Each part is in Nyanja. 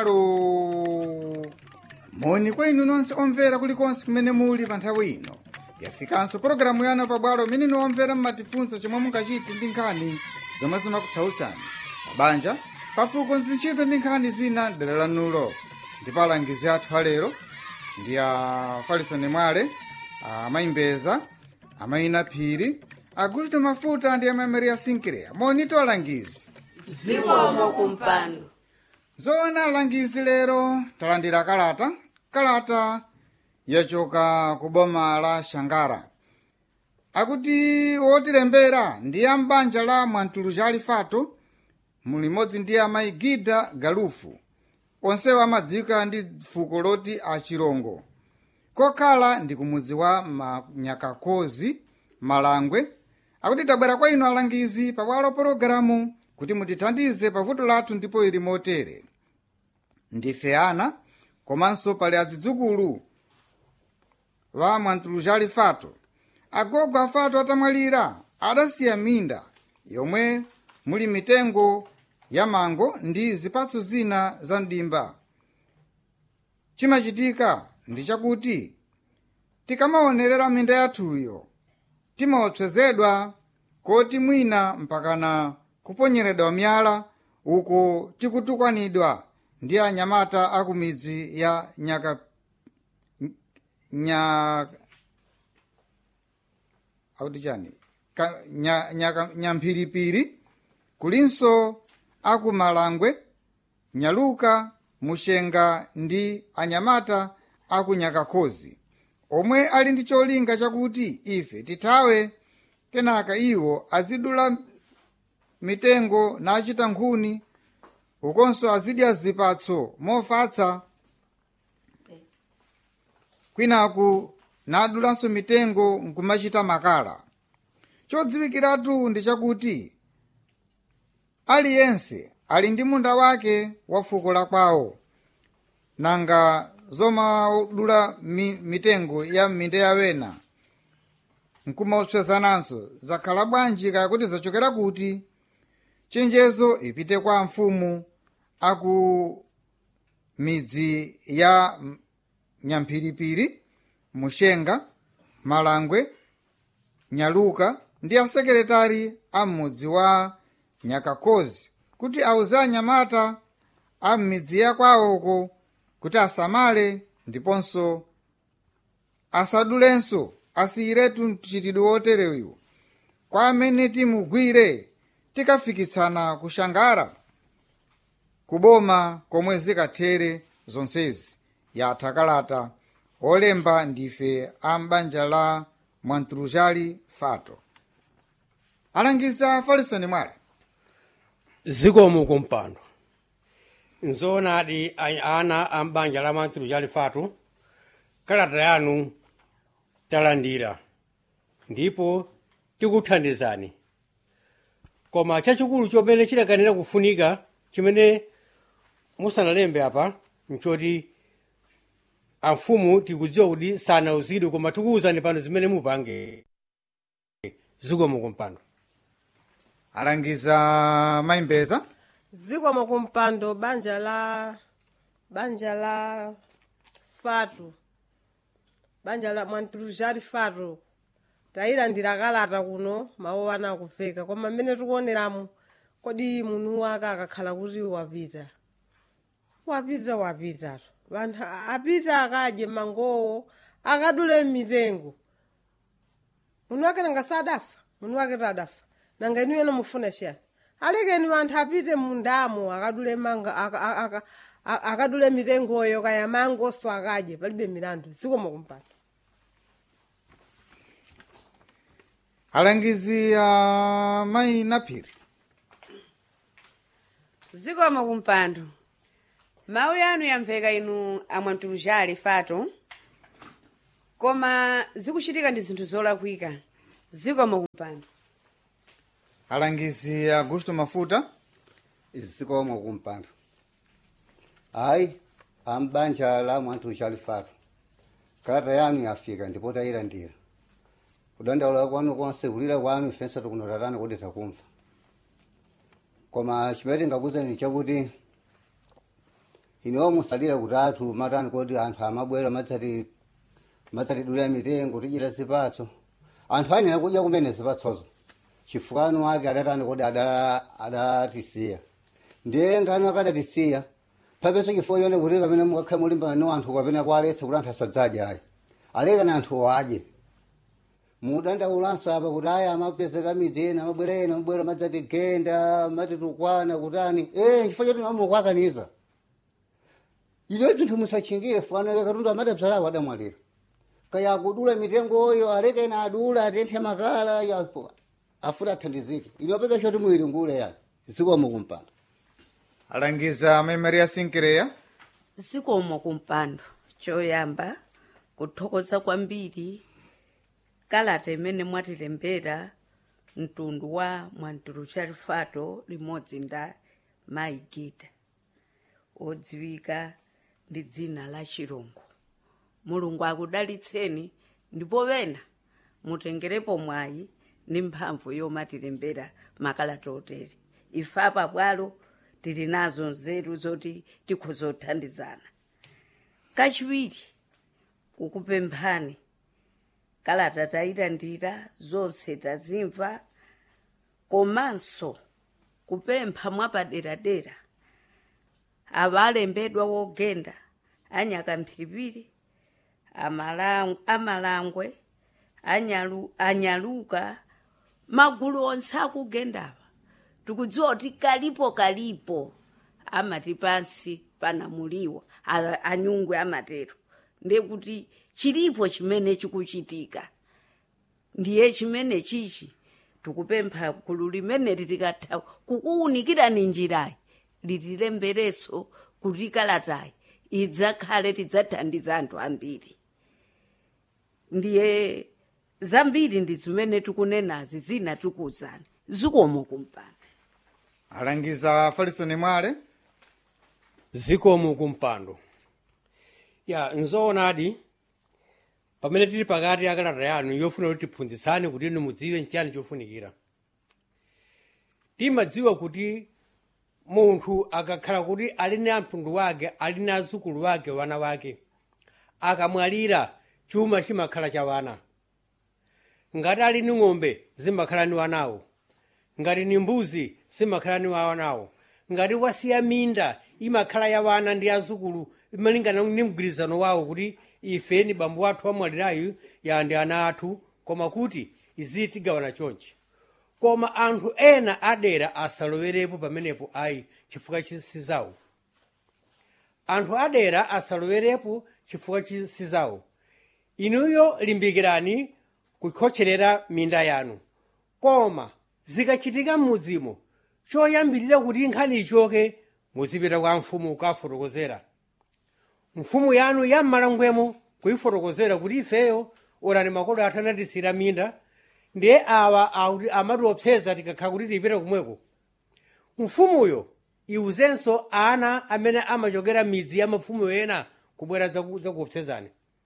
pabwalo. Moni kwa inu nonse omvera kulikonse kumene muli pa nthawi ino. Yafikanso pologalamu yanu pabwalo imene inu omvera mmatifunsa chomwe mungachite ndi nkhani zomwe zimakutsautsani mabanja pafuko nzintchito ndi nkhani zina dera lanulo. Ndipo alangizi athu alero ndi a Falisoni Mwale, amayimbeza, amayina phiri, Augusto Mafuta ndi amameria Sinkirea. Monito alangizi. Zikomo kumpando. Zoona alangizi lero talandira kalata yachoka ku boma la Shangara. Akuti wotilembera ndi ambanja la Mwantulujali Fato mulimodzi ndi amayi Gida Galufu. Onsewa amadziwika ndi fuko loti Achirongo. Kokhala ndi kumudzi wa Nyakakozi Malangwe. Akuti tabwera kwa inu alangizi pabwalo pologalamu kuti mutithandize pavuto lathu ndipo ili motere. Ndife ana komanso pali azidzukulu wa Mwantulujali Fato. Agogo a Fato atamwalira adasiya minda yomwe muli mitengo ya mango ndi zipatso zina za mdimba. Chimachitika ndi chakuti tikamaonerera minda yathuyo timaopsezedwa koti mwina mpakana kuponyeredwa miyala uko tikutukwanidwa ndi anyamata akumidzi ya Nyamphiripiri, kulinso akumalangwe, Nyaluka, Mushenga ndi anyamata akunyakakozi omwe ali ndi cholinga chakuti ife tithawe kenaka iwo azidula mitengo nachita nkhuni ukonso azidya zipatso mofatsa kwinaku nadulanso mitengo nkumachita makala. Chodziwikiratu ndi chakuti aliyense ali ndi munda wake wa fuko la kwawo, nanga zomadula mitengo ya minda yawena nkumaopsezananso zakhala bwanji kaya kuti zachokera kuti. Chenjezo ipite kwa mfumu aku midzi ya Nyamphiripiri, Mushenga, Malangwe, Nyaluka ndi asekretari a mudzi wa Nyakakozi kuti auze anyamata a midzi ya kwawoko kuti asamale ndiponso asadulenso asiyiretu mchitidwe wotereyu. Kwa amene timugwire tikafikitsana ku Shangara kuboma komwe zikathere zonsezi. Yatha kalata olemba ndife ambanja la Mwantulujali Fato. Alangiza Falisoni Mwale. Zikomo kumpando. Nzoonadi ana ambanja la Mwantulujali Fato kalata yanu talandira ndipo tikuthandizani. Koma chachikulu chomene chidakanira kufunika chimene musanalembe apa nchoti amfumu tikudziwa kuti sanauzidwe koma tikuwuzani pano zimene mupange. Zikomo kumpando. Alangiza mayimbeza. Zikomo kumpando banja la Fato. Banja la Mwantulujali Fato. Tayilandira kalata kuno mawu ana kufeka koma mmene tikuoneramu kodi munthu wake akakhala kuti wapita vanthu apita akadye mangowo akadule mitengo. Munthu wake nanga sadafa, munthu wake tadafa nanga inu yena mufuna chiyani? Alekeni vanthu apite mundamo akadule manga akadule mitengoyo kaya mangoso akadye palibe milandu. Zikomo kumpando. Alangizi mayi naphiri. Zikomo kumpando. Mawu yanu yamveka inu a Mwantulujali Fato koma zikuchitika ndi zinthu zolakwika. Zikomo kumpando. Alangizi Augusto Mafuta. Zikomo kumpando. Hayi ambanja la Mwantulujali Fato kalata yanu yafika ndipo tayilandira. Kudandaula kwanu konse kulira kwanu ifenso tikunotatani kuti takumva. Koma chimene ngakuza ni chakuti inewo musalira kuti athu matani kuti anthu amabwera matsatidulira mitengo tichita zipatso anthu anena kudya kumene zipatsozo chifukano wake adatani kuti adatisiya ndiye ngano akadatisiya papeso chifukwa chone kuti kapena mukakhala mulimbana no anthu kapena kwaletsa kuti anthu asadzadya ayi alekana anthu adye mudandaulanso apa kuti aya amapezeka midzi ena amabwera madzatigenda matitukwana kutani chifukwa choti mamukwakaniza ine tinthu musachingire fana katundu amadabzalawo adamwalira kaya kudula mitengoyo alekena adula atenthe makala yapo afuta athandizike ine pepe choti mwiri ngule yani zikomo kumpando alangiza Maria Sinkireya. zikomo kumpando choyamba kuthokoza kwambiri kalata imene mwatilembera mtundu wa Mwantulu Chalifato limodzi nda Maigita odziwika ndi dzina la Chirungu. Mulungu akudalitseni ndipo wena mutengerepo mwayi ndi mphamvu yomatilembera makalata otere. Ife apa bwalo tili nazo nzeru zoti tikhoza kuthandizana. Kachiwiri kukupemphani kalata tayilandira zonse tazimva komanso kupempha mwapaderadera abalembedwa wogenda Anyakamphiripiri Amalangwe Anyaluka magulu onse akugendawa tikudziwa kuti kalipo amati pansi panamuliwa anyungwe amatero ndiye kuti chilipo chimene chikuchitika ndiye chimene chichi tikupempha gulu limene litikatha kukuwunikirani njirayi litilembereso kuti kalatayi idzakhale tidzathandiza anthu ambiri. Ndiye zambiri ndi zimene tikunenazi zina tikuwuzani zikomo kumpando. Alangiza Falisoni Mwale. zikomo kumpando ya nzoonadi pamene tili pakati ya kalata yanu yofuna kuti tiphunzitsane kuti inu mudziwe nchiyani chofunikira. Timadziwa kuti munthu akakhala kuti ali ndi amtundu wake ali ndi azukulu wake wana wake akamwalira chuma chimakhala cha wana. Ngati ali ndi ng'ombe zimakhala ndi wanawo, ngati ni mbuzi zimakhala ndi wanawo, ngati wasiya minda imakhala ya wana ndi azukulu imalingana ndi mgwirizano wawo kuti ife ni bambo wathu amwalirayu ya ndi ana athu koma kuti izi tigawana chonchi. Koma anthu ena adera asalowerepo pamenepo ayi chifukwa chisizawo. Anthu adera asalowerepo chifukwa chisizawo. Inuyo limbikirani kukhotcherera minda yanu. Koma zikachitika m'mudzimo choyambirira kuti nkhani ichoke muzipita kwa mfumu kukafotokozera. Mfumu yanu yam'malangwemo kuyifotokozera kuti ifeyo orani makolo athu anatisira minda ndiye awa amatiopseza tikakhala kuti tipita kumweko. Mfumuyo iwuzenso ana amene amachokera midzi ya mafumu ena kubwera zakuopsezani.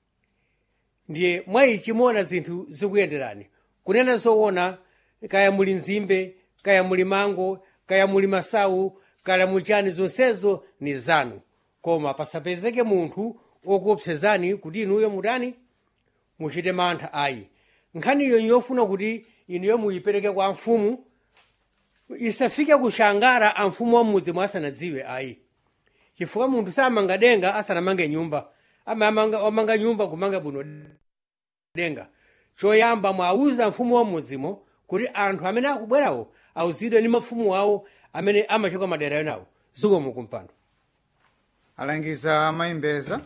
Ndiye mwayichimona zinthu zikuyenderani kunena zoona kaya muli nzimbe kaya muli mango kaya muli masawu kaya muli chani zonsezo ni zanu. Koma pasapezeke munthu okuopsezani kuti inuyo mutani muchite mantha ayi. Nkhaniyo yofuna kuti inuyo muyipereke kwa mfumu isafike kushangara amfumu wa mudzi mwasanadziwe ayi. Chifukwa munthu samanga denga asanamange nyumba amanga nyumba kumanga bwino denga. Choyamba mwauza mfumu wa mudzimo kuti anthu amene akubwerawo awuzidwe ndi mafumu awo amene amachoka madera enawo. Zikomo kumpando. Alangiza Maimbeza.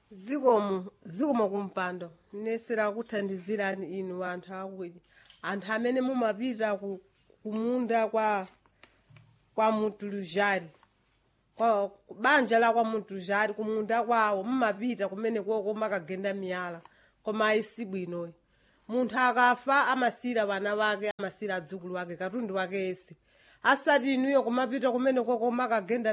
zikomo kumpando nesera kuthandizirani inu anthu akwiti anthu amene mumapita kumunda kwa Mutulujari kwa banja la kwa Mutulujari kumunda kwawo mumapita kumene koko makagenda miyala koma ayisi bwinoyi. Munthu akafa amasira wana wake amasira adzukulu wake katundu wake esi asati inuyo kumapita kumene koko makagenda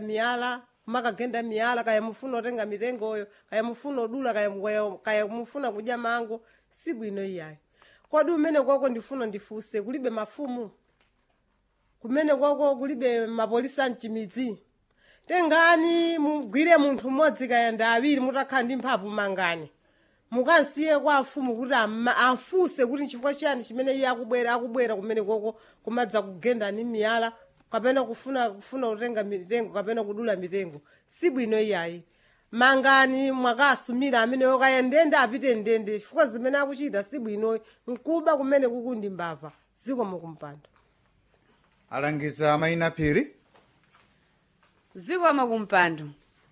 miyala kaya mufuna otenga mitengoyo kaya mufuna odula kaya mufuna kudya mango si bwino iyayi. Kodi umene koko ndifuna ndifuse kulibe mafumu kumene koko kulibe mapolisa mchimidzi tengani mugwire munthu mmodzi kayenda awiri mutakhala ndi mphamvu mangani mukasiye kwa afumu kuti afunse kuti chifukwa chiyani chimene iye akubwera kumene koko kumadza kugendani miyala kapena kufuna kutenga mitengo kapena kudula mitengo sibwino iyayi mangani mwakasumira amene okayendende apite ndende chifukwa zimene akuchita sibwino nkuba kumene kukundi mbava zikomo kumpando alangiza mayina phiri zikomo kumpando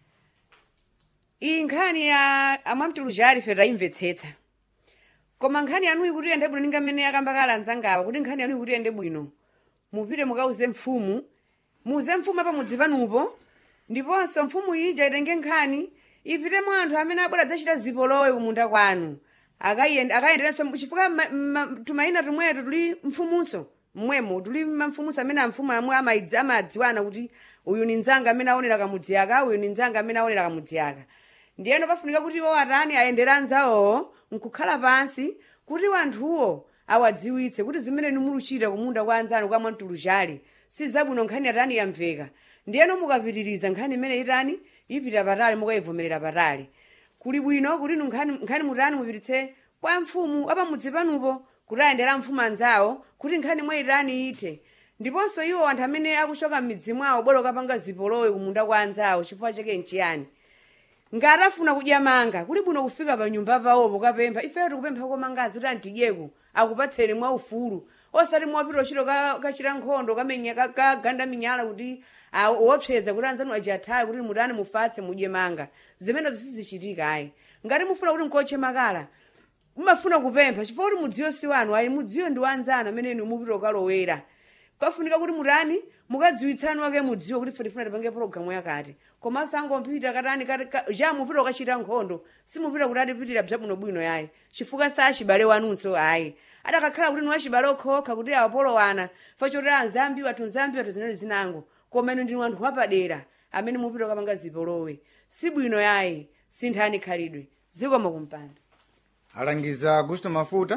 iyi nkhani ya amwamtulujali fe tayimvetsetsa koma nkhani yanuyi kuti iyende bwino ninga mmene akambakala anzangawa kuti nkhani yanuyi kuti iyende bwino mupite mukauze mfumu muze mfumu apa mudzi panupo ndiponso mfumu ija itenge nkhani ipitemo anthu amene abwera adzachita zipolowe kumunda kwanu akayenderenso chifukwa tumayina tumwetu tuli mfumunso mmwemo tuli mfumunso amene amfumu amwe amadziwana kuti uyu ni nzanga amene aonera kamudzi aka uyu ni nzanga amene aonera kamudzi aka ndiyeno pafunika kuti iwo atani ayendera anzawowo nkukhala pansi kuti wanthuwo awadziwitse kuti zimene nimuluchita kumunda kwa anzanu kwa mwamtulujali si zabwino nkhani atani yamveka ndiyeno mukapitiriza nkhani imene itani ipita patali mukayivomerera patali kuli bwino kuti nkhani mutani mupititse kwa mfumu apa mudzi panupo kuti ayendera mfumu anzawo kuti nkhani mwa itani ite ndiponso iwo anthu amene akuchoka m'midzi mwawo bolo kapanga zipolowe kumunda kwa anzawo chifukwa chake nchiyani ngati afuna kudya manga kuli bwino kufika pa nyumba pawopo kapempha ifeyo tikupempha komangazi kuti antidyeko akupatseni mwa ufulu osati mwapita chiro kachita nkhondo kaganda minyala kuti wopseza kuti anzanu ajathayi kuti mutani mufatse mudye manga zimenezo sizichitika ayi ngati mufuna kuti nkoche makala mumafuna kupempha chifukwa kuti mudziyo si wanu ayi mudziyo ndi wanzanu amene mupita ukalowera kwafunika kuti mutani mukadziwitsani wake mudziwo kuti tifuna tipange pologalamu yakati koma sangompita katani ja mupita ukachita nkhondo simupita kuti atipitira bwinobwino yayi chifukwa sa achibale wanunso ayi adakakhala kuti niwachibale okhokha kuti awapolowana fachoti anzambi wathu zinali zinango koma inu ndinu anthu wapadera amene mupita ukapanga zipolowe sibwino yayi sinthani khalidwe zikomo kumpando alangiza Augusto Mafuta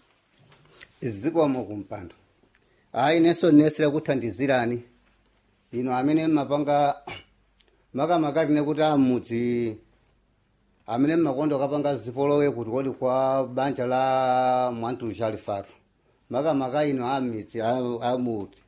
zikomo kumpando ayi neso nesera kuthandizirani ino amene mapanga makamakati nekuti amudzi amene makondo kapanga zipolowe kuti kodi kwa banja la mwamtulujali fatu makamaka ino amidzi amuti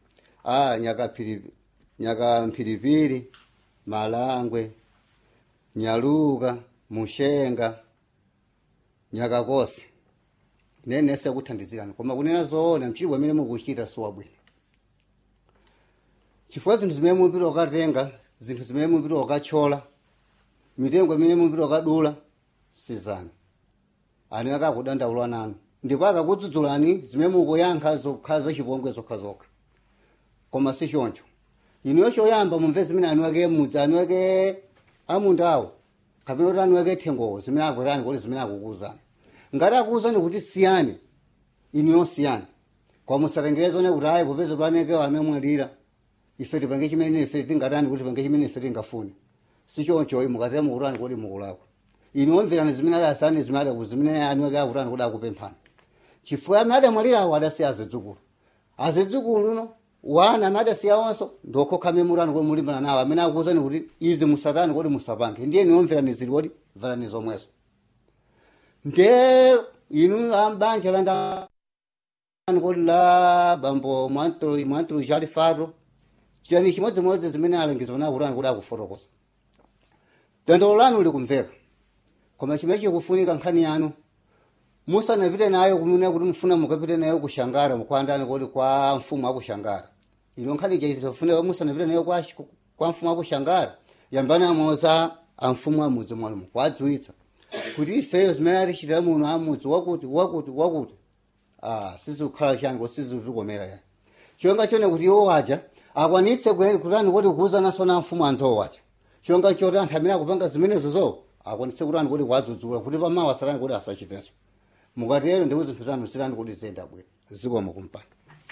nyaka mphiripiri malangwe nyaluka mushenga nyaka kose nenese kuthandizirani koma kunena zoona mchibwa amene mukuchita siwabwino chifukwa zinthu zimene mupita ukatenga zinthu zimene mupita ukachola mitengo imene mupita ukadula sizani ani akakudandaula nanu ndipo akakudzudzulani zimene mukuyankha zokhala zachipongwe zokhazokha koma si choncho iniyo choyamba mumve zimene anu ake mudzi anu ake amundawo kapena kuti anu ake thengowo zimene akutani kuti zimene akukuuzani ngati akuuzani kuti siyani iniyo siyani kwa musatengerezone kuti ayi popeza paneke amemwalira ife tipange chimene ife tingatani kuti pange chimene ife tingafune si choncho mukatera mukurani kuti mukulakwa iniyo mverani zimene adasani zimene anu ake akutani kuti akupemphani chifukwa amene adamwalirawo adasiya azidzukulu uno wana amene adasiyawonso ndokhoka memurani kuti mulimbana nawo amene akuuzani kuti izi musatani kuti musapange ndiye niyo mverani zili kuti mverani zomwezo nde inu ambanja landa kuti la bambo mwamtulujali fatu chiyani chimodzimodzi zimene alengeza pana kurani kuti akufotokoza dandolo lanu likumveka koma chimene chikufunika nkhani yanu musanapite nayo kumene kuti mfuna mukapite nayo kushangara mukwandani kuti kwa mfumu akushangara ino nkhani chaifunika musanapite nayo kwa mfumu akushangara yambani amoza amfumu amudzi mwalumu kwadziwitsa kuti ifeyo zimene atichitira muno amudzi wakuti sizikukhala changu sizikukomera yani chonga chone kuti iwo waja akwanitse kutani kuti kuuzananso na mfumu anzawo waja chonga choti anthu amene akupanga zimenezozo akwanitse kutani kuti wadzudzula kuti pamawa asatani kuti asachitenso mukatero ndiwo zinthu zanu zitani kuti ziyenda bwino zikomo kumpando